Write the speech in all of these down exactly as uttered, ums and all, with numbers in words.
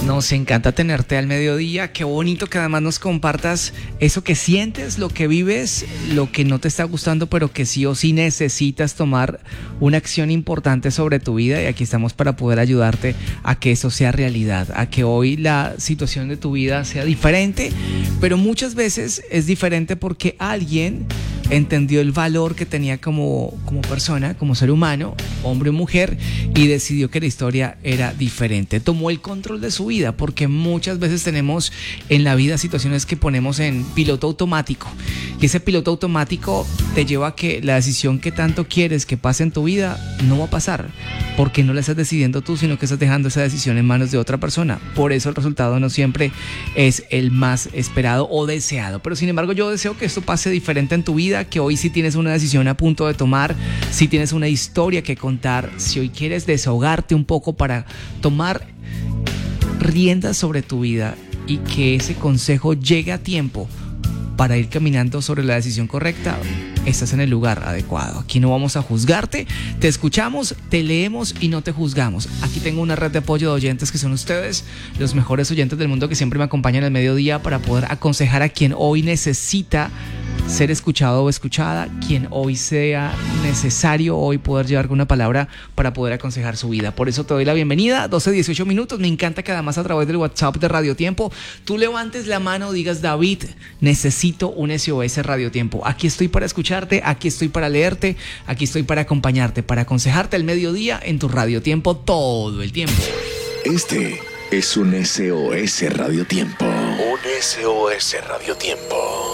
Nos encanta tenerte al mediodía. Qué bonito que además nos compartas eso que sientes, lo que vives, lo que no te está gustando, pero que sí o sí necesitas tomar una acción importante sobre tu vida. Y aquí estamos para poder ayudarte a que eso sea realidad, a que hoy la situación de tu vida sea diferente, pero muchas veces es diferente porque alguien entendió el valor que tenía como, como persona, como ser humano, hombre o mujer, y decidió que la historia era diferente. Tomó el control de su vida, porque muchas veces tenemos en la vida situaciones que ponemos en piloto automático, y ese piloto automático te lleva a que la decisión que tanto quieres que pase en tu vida no va a pasar, porque no la estás decidiendo tú, sino que estás dejando esa decisión en manos de otra persona. Por eso el resultado no siempre es el más esperado o deseado. Pero sin embargo, yo deseo que esto pase diferente en tu vida, que hoy si tienes una decisión a punto de tomar, si tienes una historia que contar, si hoy quieres desahogarte un poco para tomar riendas sobre tu vida y que ese consejo llegue a tiempo para ir caminando sobre la decisión correcta, estás en el lugar adecuado. Aquí no vamos a juzgarte, te escuchamos, te leemos y no te juzgamos. Aquí tengo una red de apoyo de oyentes que son ustedes, los mejores oyentes del mundo que siempre me acompañan al mediodía para poder aconsejar a quien hoy necesita ser escuchado o escuchada, quien hoy sea necesario hoy poder llevar una palabra para poder aconsejar su vida. Por eso te doy la bienvenida, doce dieciocho minutos. Me encanta que además a través del WhatsApp de Radio Tiempo tú levantes la mano, digas: David, necesito un S O S Radio Tiempo. Aquí estoy para escucharte, aquí estoy para leerte, aquí estoy para acompañarte, para aconsejarte al mediodía en tu Radio Tiempo todo el tiempo. Este es un S O S Radio Tiempo. Un S O S Radio Tiempo.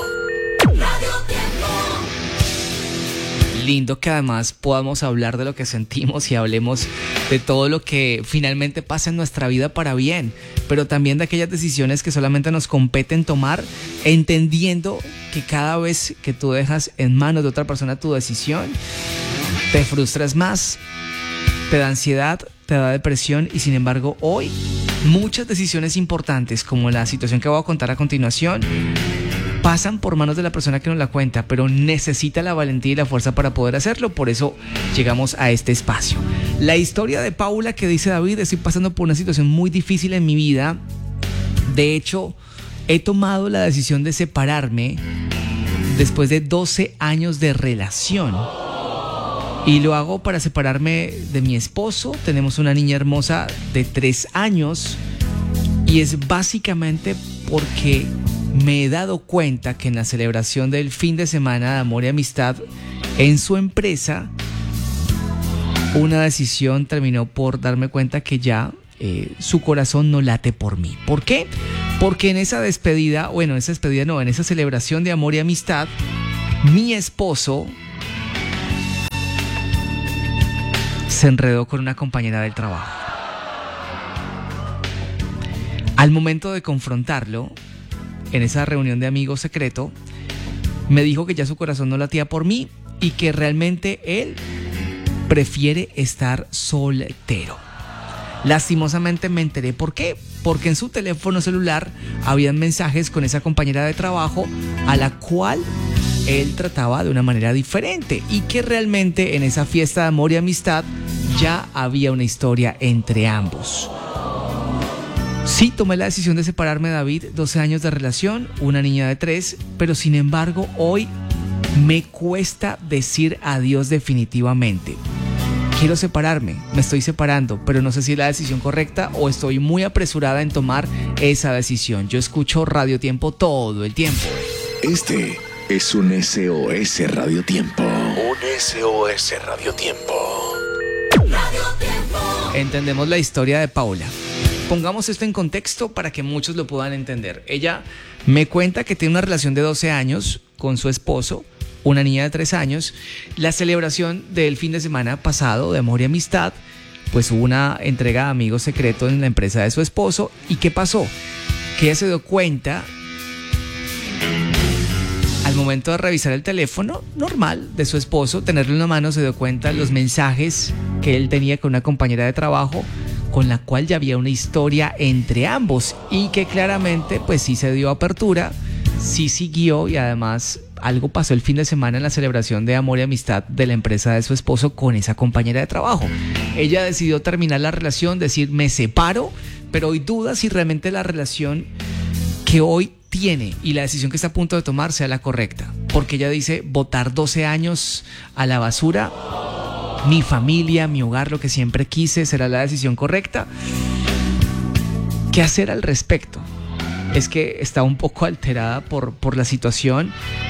Lindo que además podamos hablar de lo que sentimos y hablemos de todo lo que finalmente pasa en nuestra vida para bien, pero también de aquellas decisiones que solamente nos competen tomar, entendiendo que cada vez que tú dejas en manos de otra persona tu decisión, te frustras más, te da ansiedad, te da depresión. Y sin embargo hoy muchas decisiones importantes, como la situación que voy a contar a continuación, pasan por manos de la persona que nos la cuenta, pero necesita la valentía y la fuerza para poder hacerlo. Por eso llegamos a este espacio. La historia de Paula, que dice: David, estoy pasando por una situación muy difícil en mi vida. De hecho, he tomado la decisión de separarme después de doce años de relación. Y lo hago para separarme de mi esposo. Tenemos una niña hermosa de tres años. Y es básicamente porque me he dado cuenta que en la celebración del fin de semana de amor y amistad en su empresa, una decisión terminó por darme cuenta que ya eh, su corazón no late por mí. ¿Por qué? Porque en esa despedida, bueno, en esa despedida no, en esa celebración de amor y amistad, mi esposo se enredó con una compañera del trabajo. Al momento de confrontarlo, en esa reunión de amigos secreto, me dijo que ya su corazón no latía por mí y que realmente él prefiere estar soltero. Lastimosamente me enteré por qué, porque en su teléfono celular habían mensajes con esa compañera de trabajo a la cual él trataba de una manera diferente, y que realmente en esa fiesta de amor y amistad ya había una historia entre ambos. Sí, tomé la decisión de separarme, David, doce años de relación, una niña de tres, pero sin embargo hoy me cuesta decir adiós definitivamente. Quiero separarme, me estoy separando, pero no sé si es la decisión correcta o estoy muy apresurada en tomar esa decisión. Yo escucho Radio Tiempo todo el tiempo. Este es un S O S Radio Tiempo. Un S O S Radio Tiempo. Radio Tiempo. Entendemos la historia de Paula. Pongamos esto en contexto para que muchos lo puedan entender. Ella me cuenta que tiene una relación de doce años con su esposo, una niña de tres años. La celebración del fin de semana pasado de amor y amistad, pues hubo una entrega de amigos secreto en la empresa de su esposo. ¿Y qué pasó? Que ella se dio cuenta al momento de revisar el teléfono normal de su esposo, tenerlo en la mano, se dio cuenta de los mensajes que él tenía con una compañera de trabajo con la cual ya había una historia entre ambos, y que claramente pues sí se dio apertura, sí siguió, y además algo pasó el fin de semana en la celebración de amor y amistad de la empresa de su esposo con esa compañera de trabajo. Ella decidió terminar la relación, decir: me separo, pero hoy duda si realmente la relación que hoy tiene y la decisión que está a punto de tomar sea la correcta. Porque ella dice, botar doce años a la basura, mi familia, mi hogar, lo que siempre quise, ¿será la decisión correcta? ¿Qué hacer al respecto? Es que está un poco alterada por, por la situación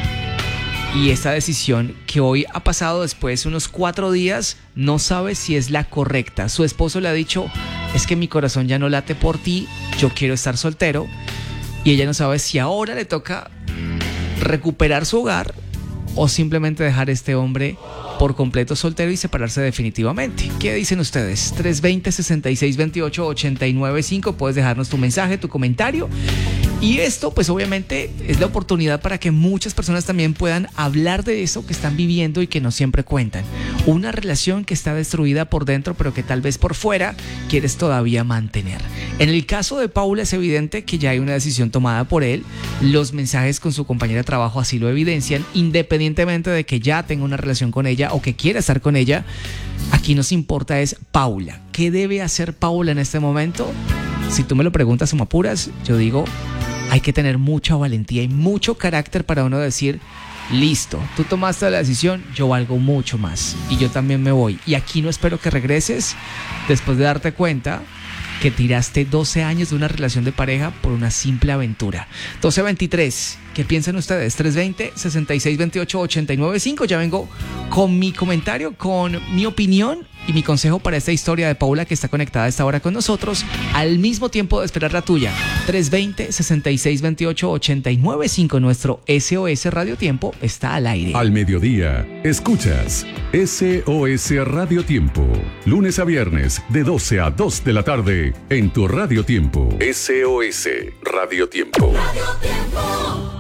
y esta decisión que hoy ha pasado después de unos cuatro días no sabe si es la correcta. Su esposo le ha dicho, es que mi corazón ya no late por ti, yo quiero estar soltero, y ella no sabe si ahora le toca recuperar su hogar o simplemente dejar a este hombre por completo soltero y separarse definitivamente. ¿Qué dicen ustedes? tres dos cero, seis seis dos ocho, ocho nueve cinco. Puedes dejarnos tu mensaje, tu comentario. Y esto, pues obviamente, es la oportunidad para que muchas personas también puedan hablar de eso que están viviendo y que no siempre cuentan. Una relación que está destruida por dentro, pero que tal vez por fuera quieres todavía mantener. En el caso de Paula es evidente que ya hay una decisión tomada por él. Los mensajes con su compañera de trabajo así lo evidencian. Independientemente de que ya tenga una relación con ella o que quiera estar con ella, aquí nos importa es Paula. ¿Qué debe hacer Paula en este momento? Si tú me lo preguntas o me apuras, yo digo, hay que tener mucha valentía y mucho carácter para uno decir, listo, tú tomaste la decisión, yo valgo mucho más y yo también me voy. Y aquí no espero que regreses después de darte cuenta que tiraste doce años de una relación de pareja por una simple aventura. doce veintitrés, ¿qué piensan ustedes? tres dos cero, seis seis dos ocho, ocho nueve cinco. Ya vengo con mi comentario, con mi opinión y mi consejo para esta historia de Paula que está conectada a esta hora con nosotros, al mismo tiempo de esperar la tuya. tres dos cero, seis seis dos ocho, ocho nueve cinco. Nuestro S O S Radio Tiempo está al aire. Al mediodía, escuchas S O S Radio Tiempo. Lunes a viernes, de doce a dos de la tarde, en tu Radio Tiempo. S O S Radio Tiempo. Radio Tiempo.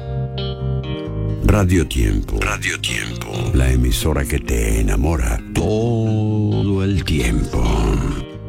Radio Tiempo. Radio Tiempo. La emisora que te enamora todo el tiempo.